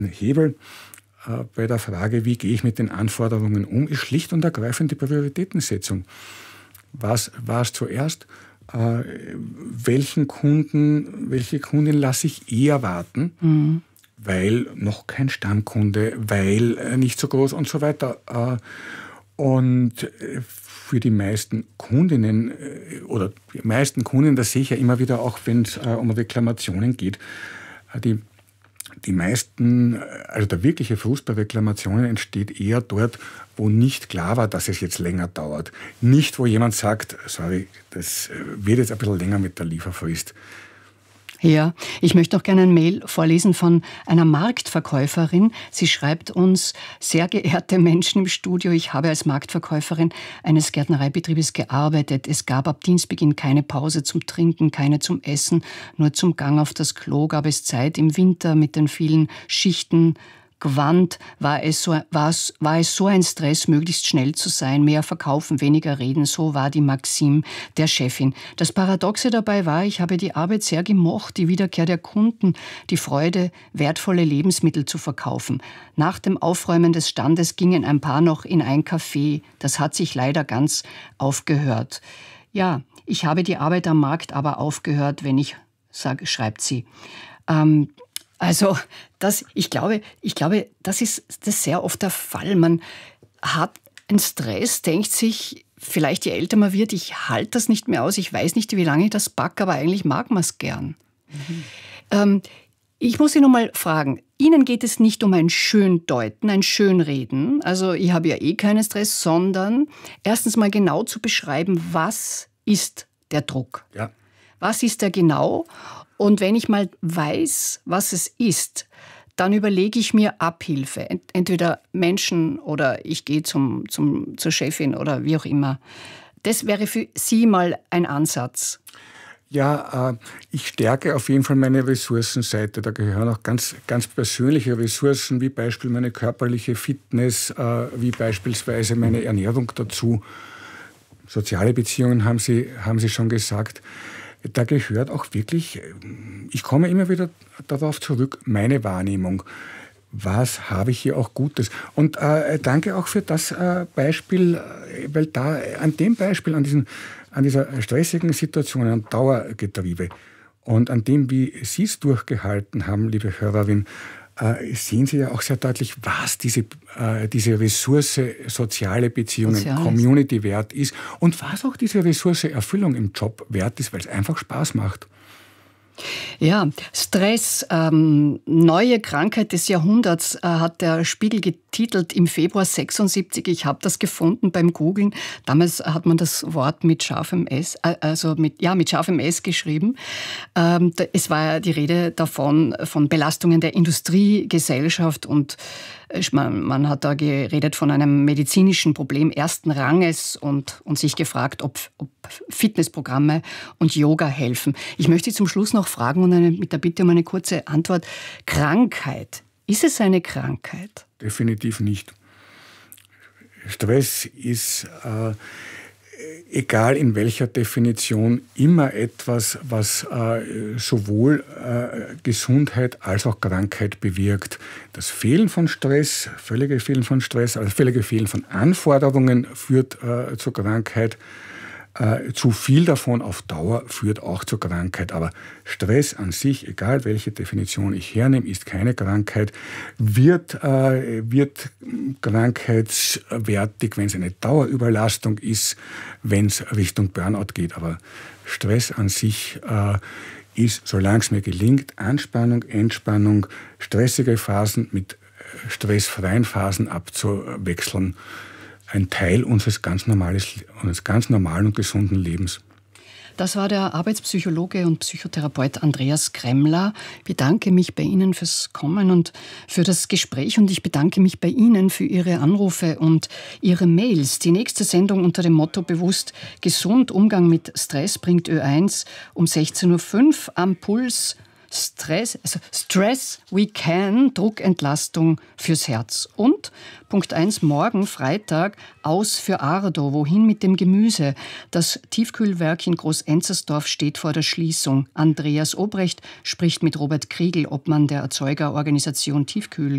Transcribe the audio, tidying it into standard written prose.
Hebel bei der Frage, wie gehe ich mit den Anforderungen um, ist schlicht und ergreifend die Prioritätensetzung. Was war es zuerst? Welche Kundin lasse ich eher warten, weil noch kein Stammkunde, weil nicht so groß und so weiter. Und für die meisten Kundinnen oder die meisten Kunden, das sehe ich ja immer wieder auch, wenn es um Reklamationen geht, die meisten, also der wirkliche Frust bei Reklamationen entsteht eher dort, wo nicht klar war, dass es jetzt länger dauert. Nicht, wo jemand sagt, sorry, das wird jetzt ein bisschen länger mit der Lieferfrist. Ja, ich möchte noch gerne ein Mail vorlesen von einer Marktverkäuferin. Sie schreibt uns: Sehr geehrte Menschen im Studio, ich habe als Marktverkäuferin eines Gärtnereibetriebes gearbeitet. Es gab ab Dienstbeginn keine Pause zum Trinken, keine zum Essen, nur zum Gang auf das Klo gab es Zeit. Im Winter mit den vielen Schichten Gewand war es so ein Stress, möglichst schnell zu sein, mehr verkaufen, weniger reden. So war die Maxime der Chefin. Das Paradoxe dabei war, ich habe die Arbeit sehr gemocht, die Wiederkehr der Kunden, die Freude, wertvolle Lebensmittel zu verkaufen. Nach dem Aufräumen des Standes gingen ein paar noch in ein Café. Das hat sich leider ganz aufgehört. Ja, ich habe die Arbeit am Markt aber aufgehört, wenn ich sage, schreibt sie. Also, ich glaube, das ist sehr oft der Fall. Man hat einen Stress, denkt sich, vielleicht je älter man wird, ich halte das nicht mehr aus, ich weiß nicht, wie lange ich das packe, aber eigentlich mag man es gern. Ich muss Sie noch mal fragen, Ihnen geht es nicht um ein Schöndeuten, ein Schönreden, also ich habe ja eh keinen Stress, sondern erstens mal genau zu beschreiben, was ist der Druck? Ja. Was ist der genau? Und wenn ich mal weiß, was es ist, dann überlege ich mir Abhilfe. Entweder Menschen oder ich gehe zur Chefin oder wie auch immer. Das wäre für Sie mal ein Ansatz. Ja, ich stärke auf jeden Fall meine Ressourcenseite. Da gehören auch ganz, ganz persönliche Ressourcen, wie beispielsweise meine körperliche Fitness, wie beispielsweise meine Ernährung dazu. Soziale Beziehungen haben Sie schon gesagt. Da gehört auch wirklich, ich komme immer wieder darauf zurück, meine Wahrnehmung. Was habe ich hier auch Gutes? Und danke auch für das Beispiel, weil da an dem Beispiel, an dieser stressigen Situation, an Dauergetriebe und an dem, wie Sie es durchgehalten haben, liebe Hörerin, sehen Sie ja auch sehr deutlich, was diese Ressource soziale Beziehungen, Community wert ist und was auch diese Ressource Erfüllung im Job wert ist, weil es einfach Spaß macht. Ja, Stress, neue Krankheit des Jahrhunderts, hat der Spiegel getitelt im Februar 76. Ich habe das gefunden beim Googlen. Damals hat man das Wort mit scharfem S, mit scharfem S geschrieben. Es war ja die Rede davon, von Belastungen der Industriegesellschaft und man hat da geredet von einem medizinischen Problem ersten Ranges und sich gefragt, ob Fitnessprogramme und Yoga helfen. Ich möchte zum Schluss noch fragen und mit der Bitte um eine kurze Antwort. Krankheit, ist es eine Krankheit? Definitiv nicht. Stress ist, egal in welcher Definition, immer etwas, was sowohl Gesundheit als auch Krankheit bewirkt. Das Fehlen von Stress, völlige Fehlen von Stress, also völlige Fehlen von Anforderungen führt zur Krankheit. Zu viel davon auf Dauer führt auch zur Krankheit. Aber Stress an sich, egal welche Definition ich hernehme, ist keine Krankheit, wird krankheitswertig, wenn es eine Dauerüberlastung ist, wenn es Richtung Burnout geht. Aber Stress an sich ist, solange es mir gelingt, Anspannung, Entspannung, stressige Phasen mit stressfreien Phasen abzuwechseln, ein Teil unseres ganz normalen und gesunden Lebens. Das war der Arbeitspsychologe und Psychotherapeut Andreas Kremmler. Ich bedanke mich bei Ihnen fürs Kommen und für das Gespräch und ich bedanke mich bei Ihnen für Ihre Anrufe und Ihre Mails. Die nächste Sendung unter dem Motto Bewusst gesund, Umgang mit Stress bringt Ö1 um 16.05 Uhr am Puls. Stress we can, Druckentlastung fürs Herz. Und Punkt 1, morgen Freitag, aus für Ardo, wohin mit dem Gemüse. Das Tiefkühlwerk in Groß-Enzersdorf steht vor der Schließung. Andreas Obrecht spricht mit Robert Kriegel, Obmann der Erzeugerorganisation Tiefkühl